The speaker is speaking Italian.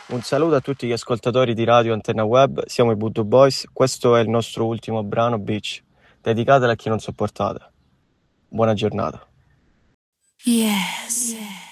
Un saluto a tutti gli ascoltatori di Radio Antenna Web, siamo i Voodoo Boys, questo è il nostro ultimo brano Beach, dedicatelo a chi non sopportate. Buona giornata. Yes.